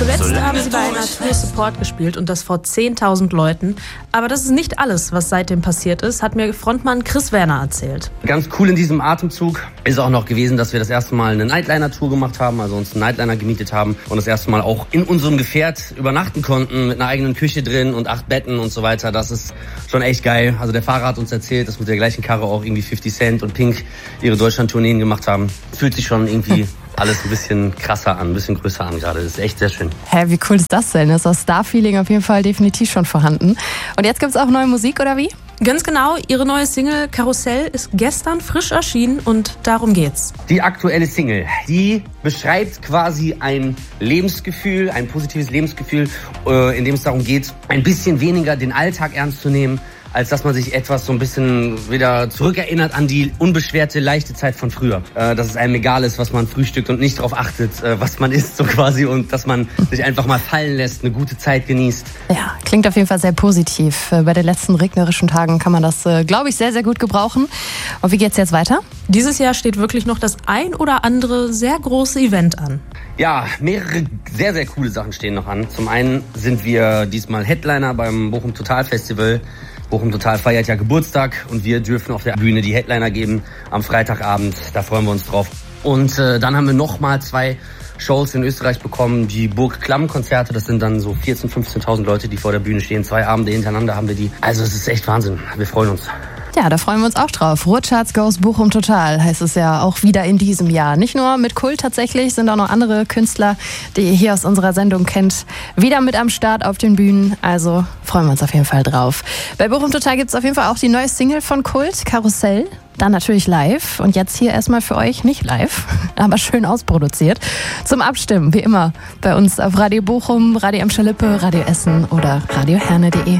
Zuletzt haben sie bei einer Tour Support gespielt und das vor 10.000 Leuten. Aber das ist nicht alles, was seitdem passiert ist, hat mir Frontmann Chris Werner erzählt. Ganz cool in diesem Atemzug ist auch noch gewesen, dass wir das erste Mal eine Nightliner-Tour gemacht haben, also uns einen Nightliner gemietet haben und das erste Mal auch in unserem Gefährt übernachten konnten, mit einer eigenen Küche drin und 8 Betten und so weiter. Das ist schon echt geil. Also der Fahrer hat uns erzählt, dass mit der gleichen Karre auch irgendwie 50 Cent und Pink ihre Deutschland-Tourneen gemacht haben. Fühlt sich schon irgendwie alles ein bisschen krasser an, ein bisschen größer an gerade. Das ist echt sehr schön. Hä, wie cool ist das denn? Ist das Star-Feeling auf jeden Fall definitiv schon vorhanden. Und jetzt gibt's auch neue Musik, oder wie? Ganz genau, ihre neue Single Karussell ist gestern frisch erschienen und darum geht's. Die aktuelle Single, die beschreibt quasi ein Lebensgefühl, ein positives Lebensgefühl, in dem es darum geht, ein bisschen weniger den Alltag ernst zu nehmen, als dass man sich etwas so ein bisschen wieder zurückerinnert an die unbeschwerte, leichte Zeit von früher. Dass es einem egal ist, was man frühstückt und nicht darauf achtet, was man isst so quasi und dass man sich einfach mal fallen lässt, eine gute Zeit genießt. Ja, klingt auf jeden Fall sehr positiv. Bei den letzten regnerischen Tagen kann man das, glaube ich, sehr, sehr gut gebrauchen. Und wie geht's jetzt weiter? Dieses Jahr steht wirklich noch das ein oder andere sehr große Event an. Ja, mehrere sehr, sehr coole Sachen stehen noch an. Zum einen sind wir diesmal Headliner beim Bochum Total Festival. Bochum Total feiert ja Geburtstag und wir dürfen auf der Bühne die Headliner geben am Freitagabend. Da freuen wir uns drauf. Und dann haben wir nochmal 2 Shows in Österreich bekommen, die Burg Klamm-Konzerte. Das sind dann so 14.000, 15.000 Leute, die vor der Bühne stehen. 2 Abende hintereinander haben wir die. Also es ist echt Wahnsinn. Wir freuen uns. Ja, da freuen wir uns auch drauf. Ruhrcharts Goes Bochum Total heißt es ja auch wieder in diesem Jahr. Nicht nur mit Kult tatsächlich, sind auch noch andere Künstler, die ihr hier aus unserer Sendung kennt, wieder mit am Start auf den Bühnen. Also freuen wir uns auf jeden Fall drauf. Bei Bochum Total gibt es auf jeden Fall auch die neue Single von Kult, Karussell. Dann natürlich live und jetzt hier erstmal für euch nicht live, aber schön ausproduziert. Zum Abstimmen, wie immer, bei uns auf Radio Bochum, Radio Emscher Lippe, Radio Essen oder radioherne.de.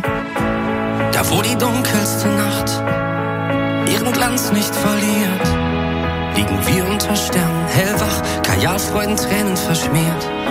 Da wo die dunkelste Nacht ihren Glanz nicht verliert, liegen wir unter Sternen, hellwach, Kajalfreuden, Tränen verschmiert.